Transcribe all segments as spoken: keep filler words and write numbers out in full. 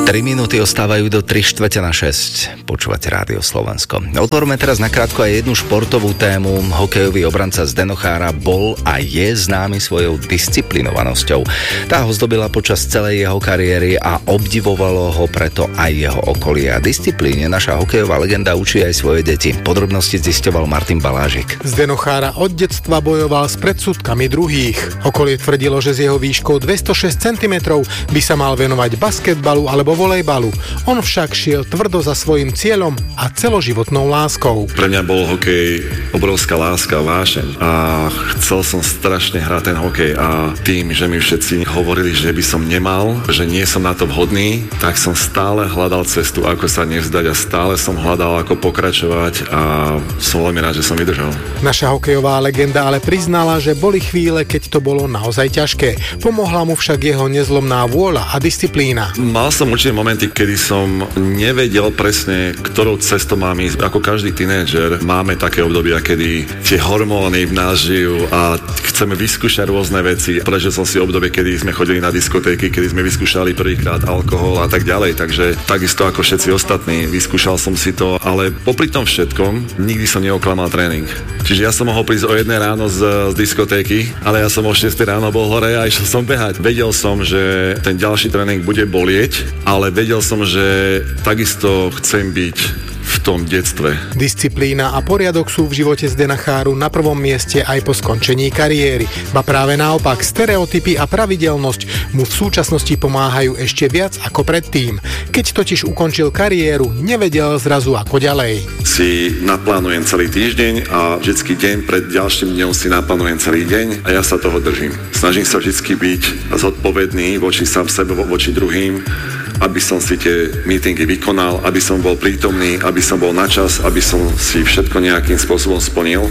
tri minúty ostávajú do tri štvrte na šesť. Počúvate Rádio Slovensko. Otvoríme teraz nakrátko aj jednu športovú tému. Hokejový obranca Zdeno Chára bol a je známy svojou disciplinovanosťou. Tá ho zdobila počas celej jeho kariéry a obdivovalo ho preto aj jeho okolie. A disciplíne naša hokejová legenda učí aj svoje deti. Podrobnosti zisťoval Martin Balážik. Zdeno Chára od detstva bojoval s predsudkami druhých. Okolie tvrdilo, že s jeho výškou dvestošesť centimetrov by sa mal venovať basketbalu alebo volejbalu. On však šiel tvrdo za svojím cieľom a celoživotnou láskou. Pre mňa bol hokej obrovská láska, vášeň a chcel som strašne hrať ten hokej a tým, že mi všetci hovorili, že by som nemal, že nie som na to vhodný, tak som stále hľadal cestu, ako sa nevzdať a stále som hľadal, ako pokračovať a som veľmi rád, že som vydržal. Naša hokejová legenda ale priznala, že boli chvíle, keď to bolo naozaj ťažké. Pomohla mu však jeho nezlomná vôľa a disciplína. Mal som určite momenty, kedy som nevedel presne, ktorou cestou mám ísť. Ako každý tínedžer máme také obdobia, kedy tie hormóny v nás žijú a chceme vyskúšať rôzne veci. Prežil som si obdobie, kedy sme chodili na diskotéky, kedy sme vyskúšali prvýkrát alkohol a tak ďalej. Takže takisto ako všetci ostatní, vyskúšal som si to, ale popri tom všetkom nikdy som neoklamal tréning. Čiže ja som mohol prísť o jednej ráno z, z diskotéky, ale ja som o šiestej ráno bol hore a išiel som behať. Vedel som, že ten ďalší tréning bude bolieť, ale vedel som, že takisto chcem byť v tom detstve. Disciplína a poriadok sú v živote Zdena Cháru na prvom mieste aj po skončení kariéry. Ba práve naopak, stereotypy a pravidelnosť mu v súčasnosti pomáhajú ešte viac ako predtým. Keď totiž ukončil kariéru, nevedel zrazu ako ďalej. Si naplánujem celý týždeň a vždycky deň pred ďalším dňom si naplánujem celý deň a ja sa toho držím. Snažím sa vždycky byť zodpovedný voči sám sebe, voči druhým, aby som si tie meetingy vykonal, aby som bol prítomný, aby som bol na čas, aby som si všetko nejakým spôsobom splnil.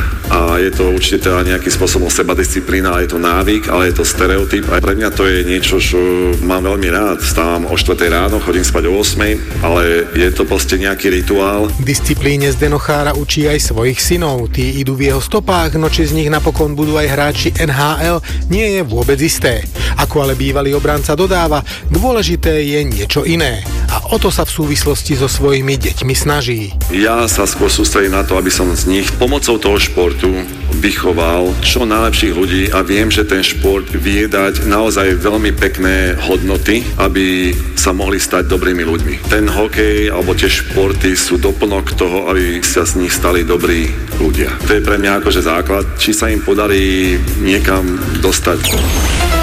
A je to určite teda nejakým spôsobom sebadisciplína, ale je to návyk, ale je to stereotyp. A pre mňa to je niečo, čo mám veľmi rád. Stávam o štvrtej ráno, chodím spať o ôsmej, ale je to proste nejaký rituál. Disciplíne Zdeno Chára učí aj svojich synov. Tí idú v jeho stopách, no či z nich napokon budú aj hráči en há el, nie je vôbec isté. Ako ale bývalý obranca dodáva, dôležité je niečo iné. A o to sa v súvislosti so svojimi deťmi snaží. Ja sa skôr sústredím na to, aby som z nich pomocou toho športu vychoval čo najlepších ľudí a viem, že ten šport vie dať naozaj veľmi pekné hodnoty, aby sa mohli stať dobrými ľuďmi. Ten hokej alebo tie športy sú doplnok toho, aby sa z nich stali dobrí ľudia. To je pre mňa akože základ, či sa im podarí niekam dostať.